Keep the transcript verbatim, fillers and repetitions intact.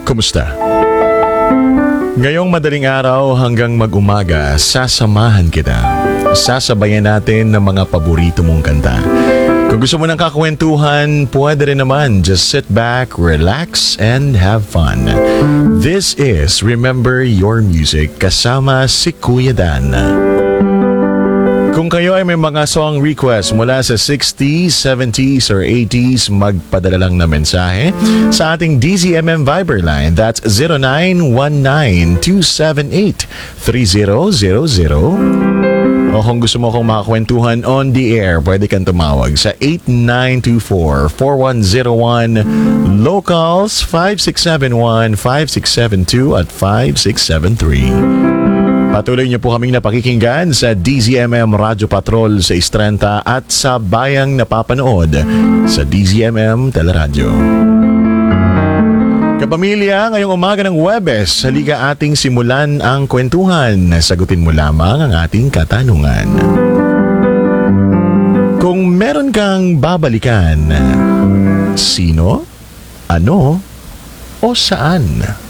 Kumusta? Ngayong madaling araw hanggang mag-umaga, sasamahan kita. Sasabayan natin ng mga paborito mong kanta. Kung gusto mo ng kakwentuhan, pwede rin naman. Just sit back, relax, and have fun. This is Remember Your Music kasama si Kuya Dan. Kung kayo ay may mga song request mula sa sixties, seventies, or eighties, magpadala lang na mensahe sa ating D Z M M Viber line. That's zero nine one nine two seven eight three zero zero zero. O kung gusto mo akong makakwentuhan on the air, pwede kang tumawag sa eight nine two four, four one zero one, locals five six seven one, five six seven two at five six seven three. Patuloy niyo po kaming napakikinggan sa D Z M M Radio Patrol sa Istrenta at sa bayang napapanood sa D Z M M Teleradyo. Kapamilya, ngayong umaga ng Huwebes, halika ating simulan ang kwentuhan. Sagutin mo lamang ang ating katanungan. Kung meron kang babalikan, sino, ano, o saan?